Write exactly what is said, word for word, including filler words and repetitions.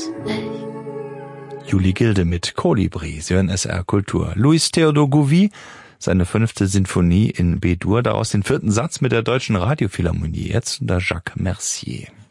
Julie Gilde mit Kolibri, Sie hören S R Kultur. Louis Theodor Gouvi, seine fünfte Sinfonie in B-Dur, daraus den vierten Satz mit der Deutschen Radiophilharmonie, jetzt unter Jacques Mercier.